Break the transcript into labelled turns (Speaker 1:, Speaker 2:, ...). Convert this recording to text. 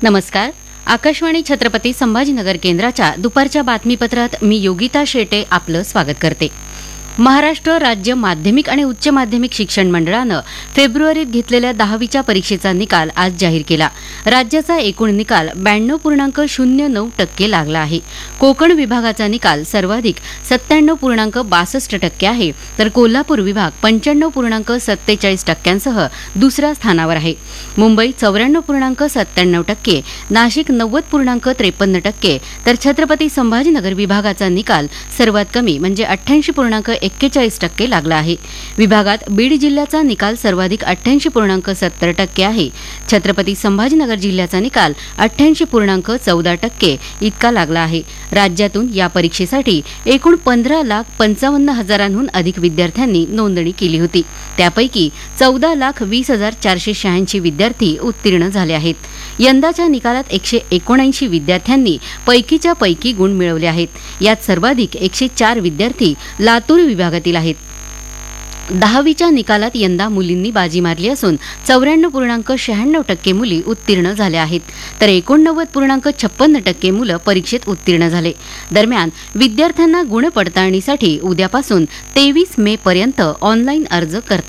Speaker 1: नमस्कार. आकाशवाणी छत्रपती संभाजीनगर केंद्राच्या दुपारच्या बातमीपत्रात मी योगिता शेटे आपलं स्वागत करते. महाराष्ट्र राज्य माध्यमिक आणि उच्च माध्यमिक शिक्षण मंडळानं फेब्रुवारीत घेतलेल्या 10वीच्या परीक्षेचा निकाल आज जाहीर केला. राज्याचा एकूण निकाल 92.09% लागला आहे. कोकण विभागाचा निकाल सर्वाधिक 97.62% आहे, तर कोल्हापूर विभाग 95.47% दुसऱ्या स्थानावर आहे. मुंबई 94.97%, नाशिक 90.53%, तर छत्रपती संभाजीनगर विभागाचा निकाल सर्वात कमी म्हणजे 88.41% लागला आहे. विभागात बीड जिल्ह्याचा निकाल सर्वाधिक 88.70% आहे. छत्रपती संभाजीनगर जिल्ह्याचा निकाल 88.14% इतका लागला आहे. राज्यातून या परीक्षेसाठी एकूण 15,55,000हून अधिक विद्यार्थ्यांनी नोंदणी केली होती. त्यापैकी 14,20,486 विद्यार्थी उत्तीर्ण झाले आहेत. यंदाच्या निकालात 179 विद्यार्थ्यांनी पैकीच्या पैकी गुण मिळवले आहेत. यात सर्वाधिक 104 विद्यार्थी लातूर विभागातील आहेत. 10वीच्या निकालात यंदा मुलींनी बाजी मारली असून 94.96% मुली उत्तीर्ण झाल्या आहेत, तर 89.56% मुलं परीक्षेत उत्तीर्ण झाले. दरम्यान विद्यार्थ्यांना गुण पडताळणीसाठी उद्यापासून 23 मे पर्यंत ऑनलाईन अर्ज करता